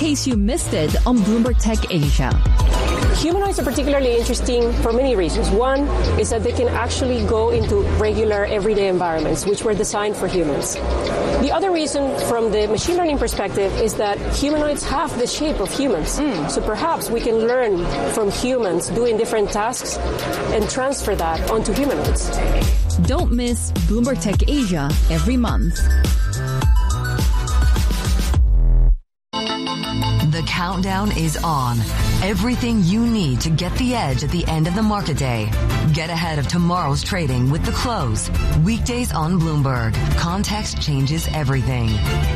case you missed it on Bloomberg Tech Asia. Humanoids are particularly interesting for many reasons. One is that they can actually go into regular everyday environments, which were designed for humans. The other reason from the machine learning perspective is that humanoids have the shape of humans. So perhaps we can learn from humans doing different tasks and transfer that onto humanoids. Don't miss Bloomberg Tech Asia every month. The countdown is on. Everything you need to get the edge at the end of the market day. Get ahead of tomorrow's trading with The Close. Weekdays on Bloomberg. Context changes everything.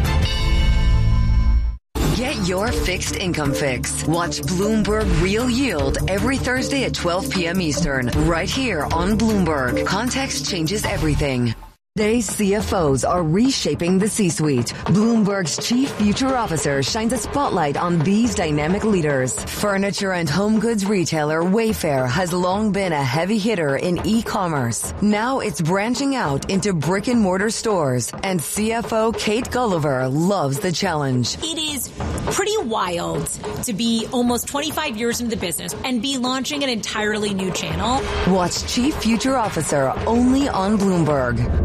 Get your fixed income fix. Watch Bloomberg Real Yield every Thursday at 12 p.m. Eastern, right here on Bloomberg. Context changes everything. Today's CFOs are reshaping the C-suite. Bloomberg's chief future officer shines a spotlight on these dynamic leaders. Furniture and home goods retailer Wayfair has long been a heavy hitter in e-commerce. Now it's branching out into brick and mortar stores, and CFO Kate Gulliver loves the challenge. It is pretty wild to be almost 25 years into the business and be launching an entirely new channel. Watch Chief Future Officer only on Bloomberg.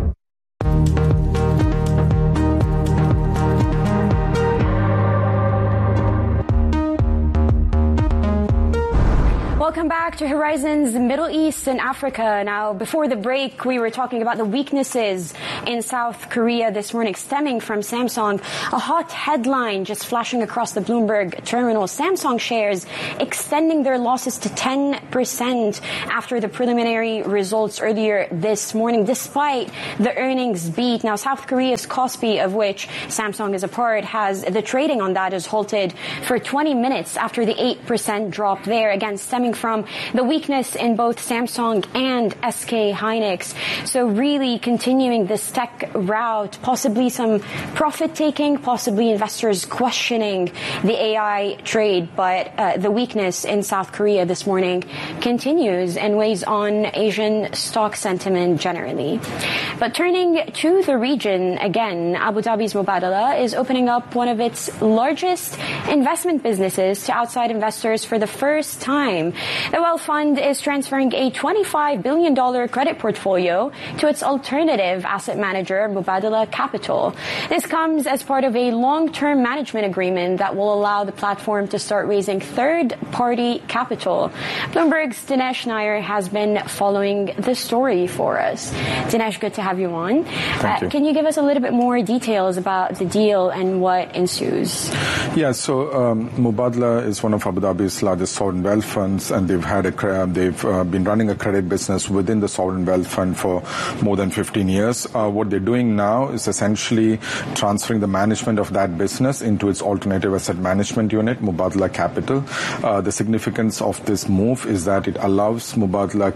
Welcome back to Horizons Middle East and Africa. Now, before the break, we were talking about the weaknesses in South Korea this morning stemming from Samsung. A hot headline just flashing across the Bloomberg terminal. Samsung shares extending their losses to 10% after the preliminary results earlier this morning, despite the earnings beat. Now, South Korea's Kospi, of which Samsung is a part, has the trading on that is halted for 20 minutes after the 8% drop there, again stemming from the weakness in both Samsung and SK Hynix. So really continuing this tech route, possibly some profit taking, possibly investors questioning the AI trade. But the weakness in South Korea this morning continues and weighs on Asian stock sentiment generally. But turning to the region again, Abu Dhabi's Mubadala is opening up one of its largest investment businesses to outside investors for the first time. The Wealth Fund is transferring a $25 billion credit portfolio to its alternative asset manager, Mubadala Capital. This comes as part of a long-term management agreement that will allow the platform to start raising third-party capital. Bloomberg's Dinesh Nair has been following the story for us. Dinesh, good to have you on. Thank you. Can you give us a little bit more details about the deal and what ensues? Yeah, so Mubadala is one of Abu Dhabi's largest sovereign wealth funds, and they've been running a credit business within the sovereign wealth fund for more than 15 years. What they're doing now is essentially transferring the management of that business into its alternative asset management unit, Mubadala Capital. The significance of this move is that it allows Mubadala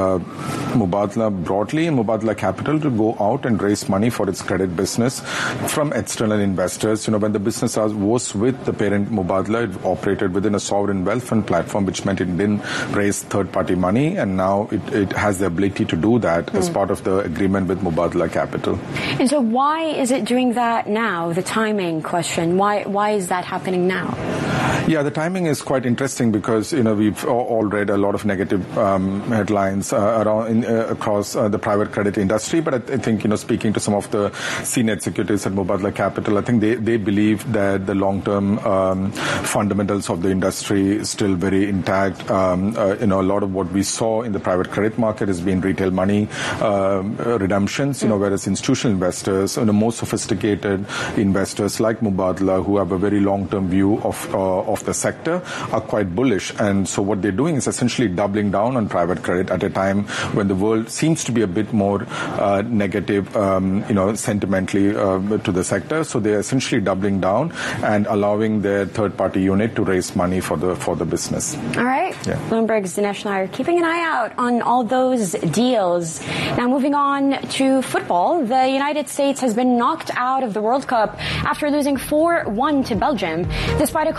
broadly and Mubadala Capital to go out and raise money for its credit business from external investors. You know, when the business was with the parent Mubadala, it operated within a sovereign wealth fund platform, which meant it didn't raise third-party money, and now it has the ability to do that as part of the agreement with Mubadala Capital. And so why is it doing that now? The timing question. Why is that happening now? Yeah, the timing is quite interesting because, you know, we've all read a lot of negative headlines across the private credit industry. But I think, you know, speaking to some of the senior executives at Mubadala Capital, I think they believe that the long-term fundamentals of the industry is still very intact. You know, a lot of what we saw in the private credit market has been retail money redemptions, you know, whereas institutional investors, you know, more sophisticated investors like Mubadala, who have a very long-term view of the sector, are quite bullish. And so what they're doing is essentially doubling down on private credit at a time when the world seems to be a bit more negative, you know, sentimentally to the sector. So they're essentially doubling down and allowing their third-party unit to raise money for the business. All right. Yeah. Bloomberg's Dinesh Nair keeping an eye out on all those deals. Now moving on to football, the United States has been knocked out of the World Cup after losing 4-1 to Belgium, despite a controversial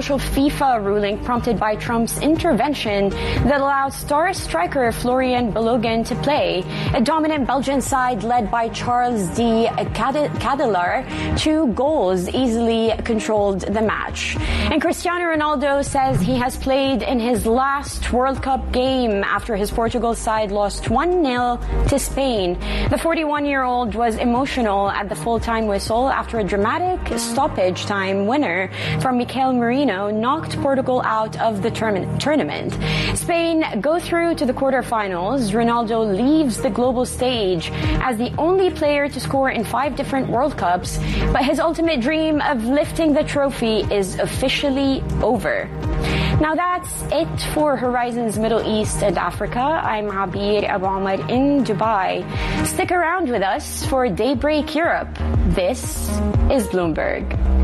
controversial FIFA ruling prompted by Trump's intervention that allowed star striker Florian Balogun to play. A dominant Belgian side led by Charles de Ketelaere, 2 goals easily controlled the match. And Cristiano Ronaldo says he has played in his last World Cup game after his Portugal side lost 1-0 to Spain. The 41-year-old was emotional at the full-time whistle after a dramatic stoppage time winner from Mikel Merino knocked Portugal out of the tournament. Spain go through to the quarterfinals. Ronaldo leaves the global stage as the only player to score in 5 different World Cups, but his ultimate dream of lifting the trophy is officially over. Now that's it for Horizons Middle East and Africa. I'm Abir Abu Omar in Dubai. Stick around with us for Daybreak Europe. This is Bloomberg.